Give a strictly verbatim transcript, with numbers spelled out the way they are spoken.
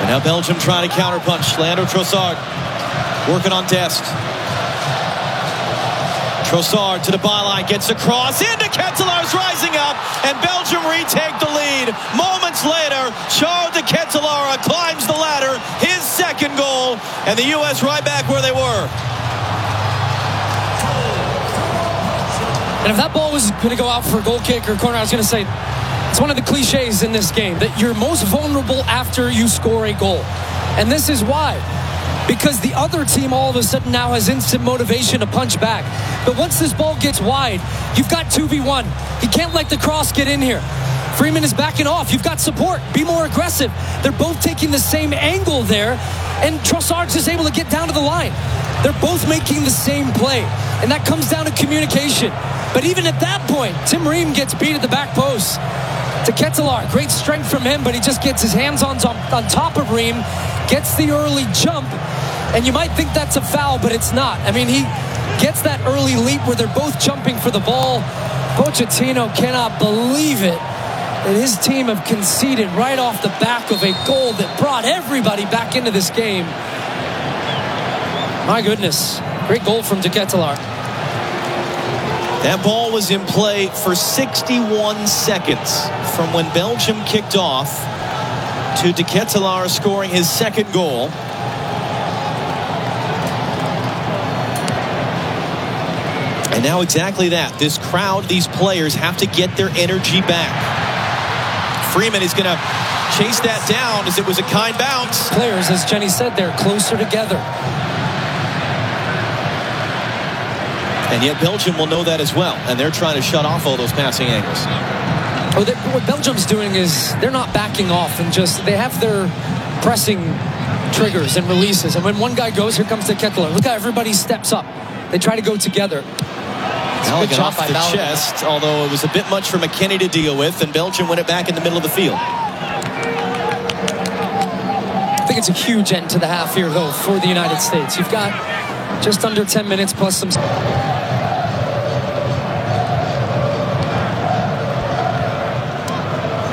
And now Belgium trying to counterpunch. Leandro Trossard working on Dest. Trossard to the byline, gets across into Ketelaer's rising up, and Belgium retake the lead. Moments later, Charles de Ketelaere climbs the ladder, his second goal, and the U S right back where they were. And if that ball was going to go out for a goal kick or corner, I was going to say, it's one of the cliches in this game, that you're most vulnerable after you score a goal. And this is why. Because the other team all of a sudden now has instant motivation to punch back. But once this ball gets wide, you've got two v one. You can't let the cross get in here. Freeman is backing off. You've got support. Be more aggressive. They're both taking the same angle there, and Trossard's is able to get down to the line. They're both making the same play, and that comes down to communication. But even at that point, Tim Ream gets beat at the back post. De Ketelaere, great strength from him, but he just gets his hands on, on top of Ream, gets the early jump, and you might think that's a foul, but it's not. I mean, he gets that early leap where they're both jumping for the ball. Pochettino cannot believe it that his team have conceded right off the back of a goal that brought everybody back into this game. My goodness, great goal from De Ketelaere. That ball was in play for sixty-one seconds from when Belgium kicked off to De Ketelaere scoring his second goal. And now exactly that. This crowd, these players have to get their energy back. Freeman is going to chase that down as it was a kind bounce. Players, as Jenny said, they're closer together. And yet Belgium will know that as well. And they're trying to shut off all those passing angles. Oh, what Belgium's doing is they're not backing off and just, they have their pressing triggers and releases. And when one guy goes, here comes De Ketelaere. Look how everybody steps up. They try to go together. Good off the chest, although it was a bit much for McKennie to deal with, and Belgium win it back in the middle of the field. I think it's a huge end to the half here, though, for the United States. You've got just under ten minutes plus some...